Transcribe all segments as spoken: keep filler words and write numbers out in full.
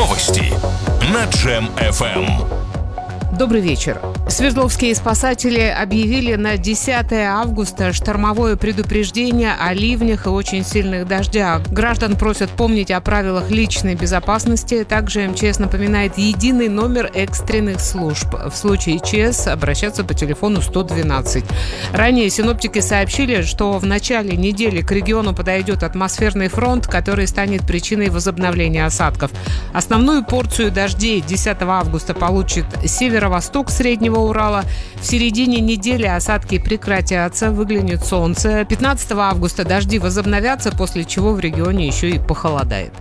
Новости на Джем эф эм. Добрый вечер. Свердловские спасатели объявили на десятое августа штормовое предупреждение о ливнях и очень сильных дождях. Граждан просят помнить о правилах личной безопасности. Также эм че эс напоминает единый номер экстренных служб. В случае ЧС обращаться по телефону сто двенадцать. Ранее синоптики сообщили, что в начале недели к региону подойдет атмосферный фронт, который станет причиной возобновления осадков. Основную порцию дождей десятого августа получит северо-восток Среднего Урала. В середине недели осадки прекратятся, выглянет солнце. пятнадцатого августа дожди возобновятся, после чего в регионе еще и похолодает.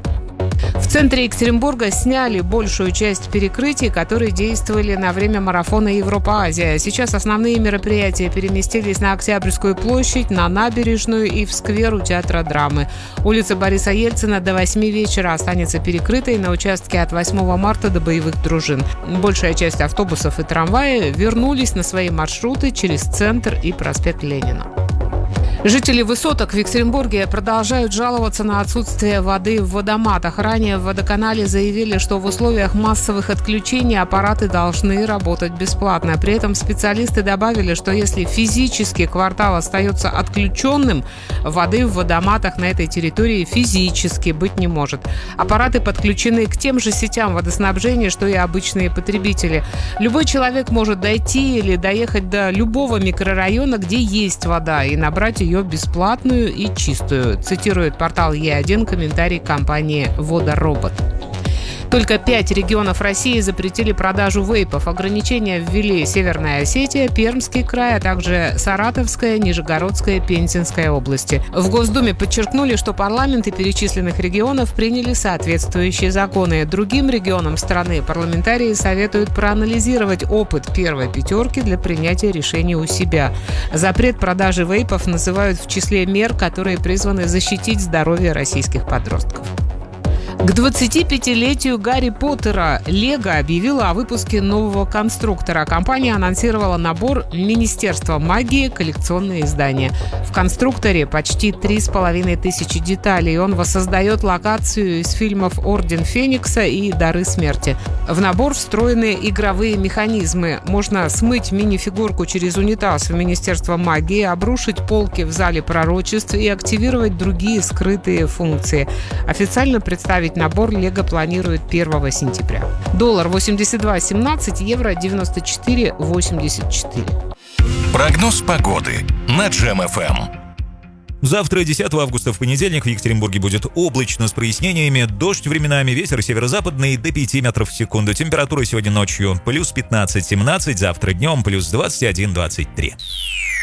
В центре Екатеринбурга сняли большую часть перекрытий, которые действовали на время марафона Европа-Азия. Сейчас основные мероприятия переместились на Октябрьскую площадь, на набережную и в сквер у Театра драмы. Улица Бориса Ельцина до восьми вечера останется перекрытой на участке от восьмого марта до боевых дружин. Большая часть автобусов и трамваев вернулись на свои маршруты через центр и проспект Ленина. Жители высоток в Екатеринбурге продолжают жаловаться на отсутствие воды в водоматах. Ранее в водоканале заявили, что в условиях массовых отключений аппараты должны работать бесплатно. При этом специалисты добавили, что если физически квартал остается отключенным, воды в водоматах на этой территории физически быть не может. Аппараты подключены к тем же сетям водоснабжения, что и обычные потребители. Любой человек может дойти или доехать до любого микрорайона, где есть вода, и набрать ее ее бесплатную и чистую, цитирует портал Е один комментарий компании «Водоробот». Только пять регионов России запретили продажу вейпов. Ограничения ввели Северная Осетия, Пермский край, а также Саратовская, Нижегородская, Пензенская области. В Госдуме подчеркнули, что парламенты перечисленных регионов приняли соответствующие законы. Другим регионам страны парламентарии советуют проанализировать опыт первой пятерки для принятия решений у себя. Запрет продажи вейпов называют в числе мер, которые призваны защитить здоровье российских подростков. К двадцатипятилетию Гарри Поттера Лего объявила о выпуске нового конструктора. Компания анонсировала набор Министерства магии коллекционные издания. В конструкторе почти три с половиной тысячи деталей. Он воссоздает локацию из фильмов «Орден Феникса» и «Дары смерти». В набор встроены игровые механизмы. Можно смыть мини-фигурку через унитаз в Министерство магии, обрушить полки в зале пророчеств и активировать другие скрытые функции. Официально представить набор Лего планирует первого сентября. Доллар восемьдесят два семнадцать, евро девяносто четыре восемьдесят четыре. Прогноз погоды на Джем эф эм. Завтра, десятого августа, в понедельник, в Екатеринбурге будет облачно с прояснениями, дождь временами, ветер северо-западный до пяти метров в секунду. Температура сегодня ночью плюс пятнадцать-семнадцать, завтра днем плюс двадцать один-двадцать три.